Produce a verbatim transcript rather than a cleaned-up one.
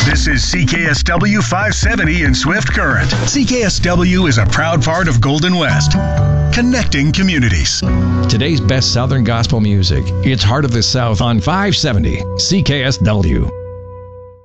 This is C K S W five seventy in Swift Current. C K S W is a proud part of Golden West, connecting communities. Today's best Southern gospel music. It's Heart of the South on five seventy C K S W.